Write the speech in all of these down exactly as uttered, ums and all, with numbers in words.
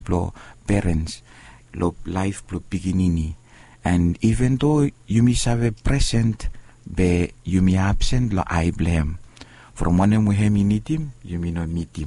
lo parents, lo life lo piginini. And even though yumi save present, be yumi absent lo I blame. From one mo hemi nitim, yumi no nitim.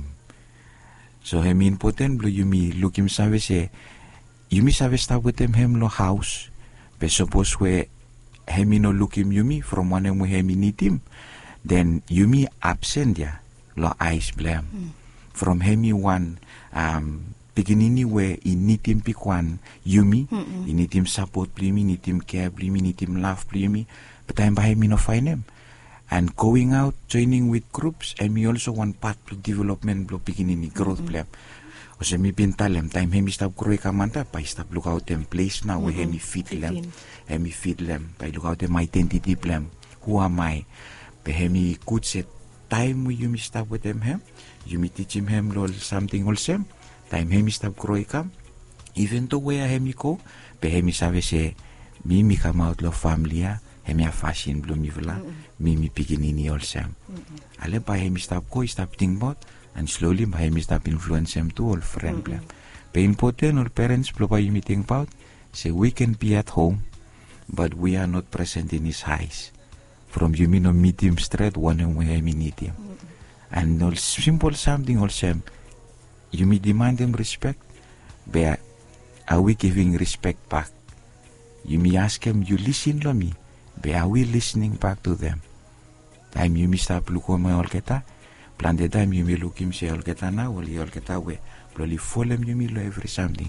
So hemi important lo yumi lookim save se, yumi save stop with them hem lo house. Be suppose we hemi no lookim yumi from one mo hemi nitim, then yumi absent ya lo I blame. Mm. From hemi one um piginini we initim pikwan yumi, mm-mm. initim support plimi, initim care plimi, initim love plimi, but I'm by hemi no find him. And going out, joining with groups, and me also one part of development blo piginini growth mm-hmm. plan. O se mi pintalem time hemi stop growing kamanta, pa stop look out them place now mm-hmm. we hemi feed them, hemi feed them, pa look out them identity plan. Who am I? Pe hemi good set time we you stop with them hem, you me teach him hem lol something also. Time hemi stop growing kam, even though where hemi go, pe hemi save se mi mi come out lo family ya. Hemi a fashion blue mi vela, mi mi piginini also. Ale pa hemi stop go, stop think about, and slowly pa hemi stop influence him to all friend plan. Pe important all parents blow pa you think about, say we can be at home, but we are not present in his house. From you mean no meet him straight, one and we hemi need him. And all simple something also, you may demand him respect, but are we giving respect back? You may ask him, you listen to me. But are we listening back to them? Time you may stop looking my olketa, plan the time you may look him say olketa now, or the olketa way. Probably follow them you may lo every something.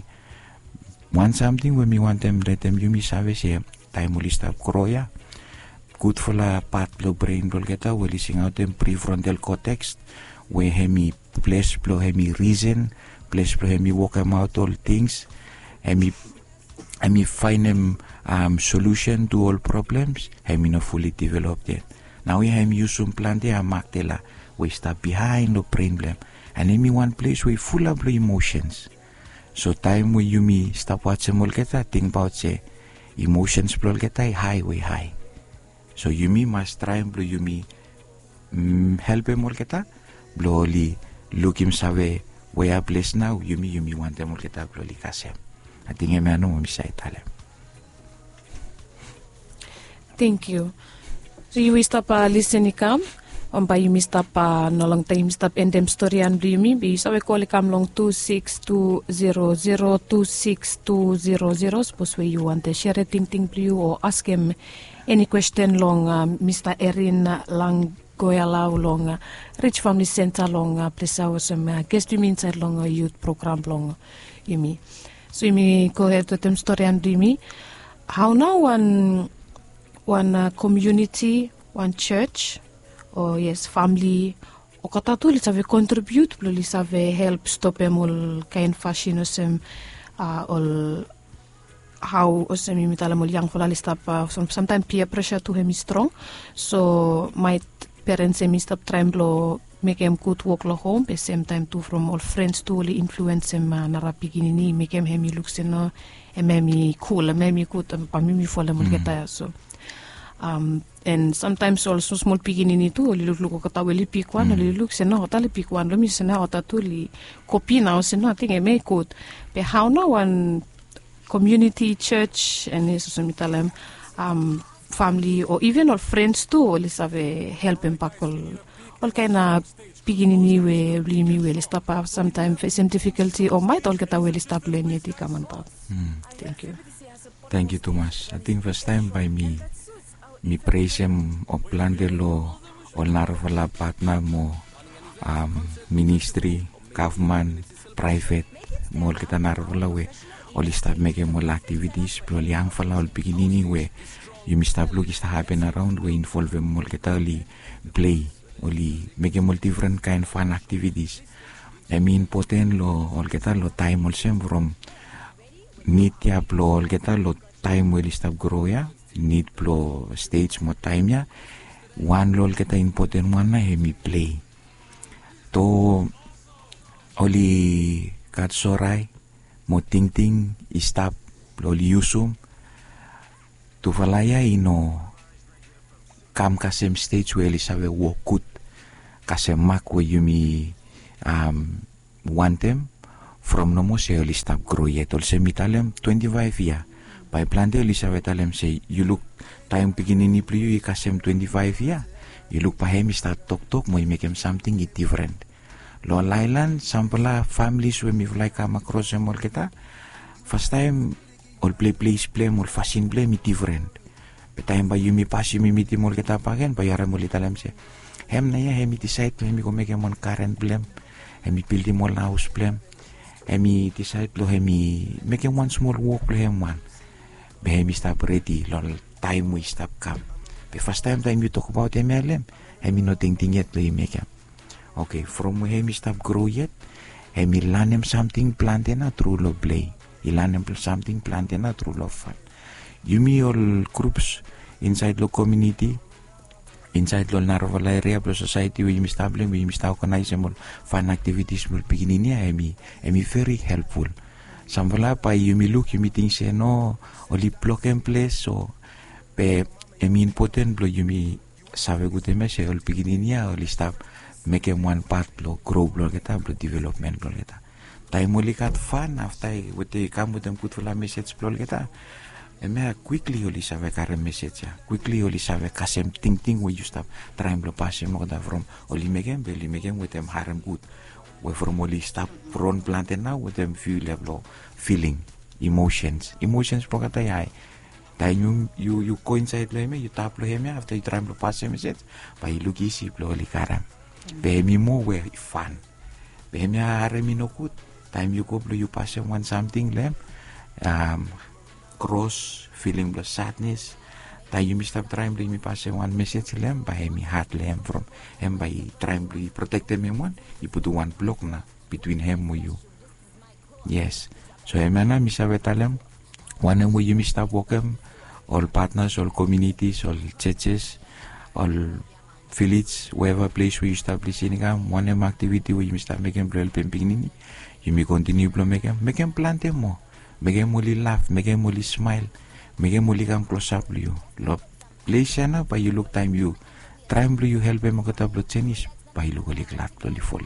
Want something when me want them, let them you may save say time will stop grow. Good for la part blow brain olketa, will listen out them prefrontal cortex, where hemi place blow hemi reason, place blow hemi walk them out all things, hemi hemi find them. Um, solution to all problems, hemi no fully developed yet. Now we hemi use some plan there, maktela, we stop behind the brain blame, and hemi one place we full of emotions. So time we you me stop watching molketa, think about say emotions molketa high way high. So you me must try and blow you me mm, help him molketa, blowly look him save where place now you me you me want them molketa blowly kasem. I think hemi ano mo misay talem. Thank you. So you stop uh, listening kam, on by you stop uh, no long time stop end them story and do you mean be so we call it come long two six two zero zero two six two zero zero. Suppose where you want to share a thing thing blue or ask him any question long uh, Mister Erin Lang Goyala long uh, Rich Family Center long uh, place our some uh, guest you mean inside long uh, youth program long you mean. So you mean go ahead to them story and do you mean how now one one uh, community, one church, or yes, family, o katatu li save contribute, li save help stop em all kind fashion osem, uh, all how osem imitala mol young fola li stop, uh, sometimes peer pressure to him is strong, so my parents em stop trying to make him good work lo home, but same time too from all friends to li influence him uh, nara beginning, make him hemi looks no, em hemi cool, em hemi good, pa mimi fola mol getaya so. Um, and sometimes also small piginini tu li look look kata weli pikwan li look sena hota li pikwan lo mi sena hota tu li kopi na sena ting e me good but how no one community church and is so mitalem um family or even all friends too li save help impact all all kind of piginini we li mi we li stop have sometimes facing difficulty or might all kata weli stop learning ti kamanta. Thank you. Thank you Thomas. I think first time by me mi praise him o plan de lo ol narvala partner mo um, ministry, government, private mo kita narvala we ol start making more activities pro liang fala ol beginning we you must look is happen around we involve mo kita li play oli make more different kind fun activities. I mean important lo ol kita lo time also from need ya lo ol kita lo time will stop grow ya need plo stage mo time ya one lol kita important one na hemi play to oli kat soray mo ting ting stop loli yusum to falaya ino kam kasem stage where isabe wokut kasem mak we yumi um want them from no mo say oli stop grow yet. Also mitalem twenty-five year. By plante oli sa vetalem say you look time beginning plu you kasem twenty-five year. You look pa him start talk talk mo make him something it different. Lo lailan sampala families when me like come across them all kita. First time all play place play more fashion play me different. But time by you me pass you me meet more kita pagen by yara mo litalem say. Hem na ya hem decide hem ko make him on current blem. Hem build him all house blem. Hem decide lo hem make him one small walk lo hem one. Be hem stop ready lo time we stop come. The first time time you talk about M L M, hem no ting ting yet lo you make him. Okay, from where hem stop grow yet, hem learn him something planted through love play. He learn him something planted through love fun. You me all groups inside the community, inside the Narvala area, the society where you establish, where you organize them all fun activities will begin in here. Hem hem very helpful. Samvala pa you me look you me think say no only block and place so pe hem important blow you me save good me say all begin in here all stop make him one part blow grow blow kita blow development blow kita. Time only got fun after with the come with them good for la message blow kita. Eme quickly only save carry message ya. Quickly only save kasem ting ting where you stop trying blow pass him no from only make him only make him with them harem good. We from only stop run planted now with them feel level feeling emotions emotions blow kita ya. Then you you you coincide lo me you tap lo him after you try blow pass him message by look easy blow only carry. Behemi mo we fun. Behemi haremi no good. Time you go blue you pass one something lem. Um, cross feeling the sadness. Time you stop trying blue me pass one message lem. Behemi heart lem from him by trying blue protect them in one. You put one block na between him and you. Yes. So emana misa betalem. One and you stop walking. All partners, all communities, all churches, all village, wherever place we establish in Igam, one M activity where you start making blow pimping, you may continue blow make them, make them plant them more, make them only laugh, make them only smile, make them only come close up to you. Lo place na but you look time you try and blow you help them get up blow tennis, but you look only glad blow full.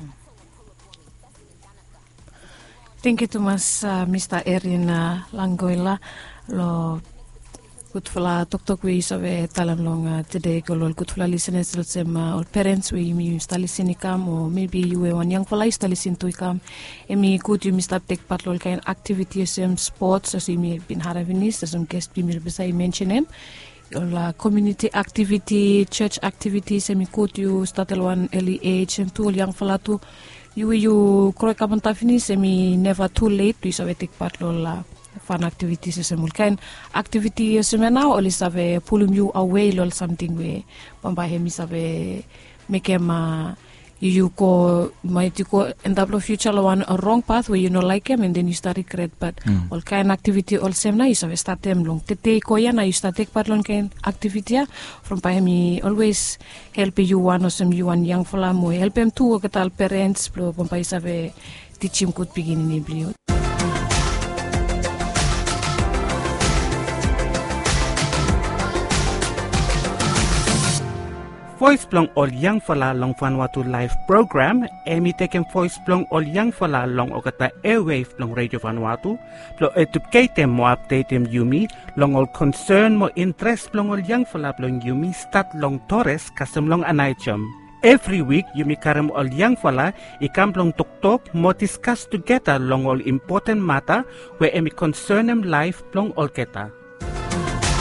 Thank you too much, uh, Mister Erin uh, Langoila. Lo good for la talk talk we save talam long uh, today go lol good for la listeners let's say uh, all parents we me start listening come or maybe you were one young for la start listen to come emi good you must take part lol kind activities some sports as you me been haravinis as some guest be me beside mention him la community activity church activities emi good you start one early age and two young for la to you you croy come ta finish emi never too late to save take part lol la fun activities is mulkan activity semena oli save pulum you away lol something we pamba hemi save make him uh, you, you go might you go end up the future one a wrong path where you know like him and then you start regret but mm. all kind activity all semna you save start them long tete ko yana you start take part long kind activity from by hemi always help you one or some you one young fella mo help him too katal parents pro pamba save teach him good beginning in Voice Plong All Young Fala Long Vanuatu Live Program, emi teken Voice Plong All Young Fala Long Okata Airwave Long Radio Vanuatu, plo educatem mo updatem yumi, long all concern mo interest Plong All Young Fala Plong yumi stat long Torres kasem long anaichum. Every week, yumi karam all young fala, ikam long tok tok, mo discuss together long all important matter, where emi concern em life plong all keta.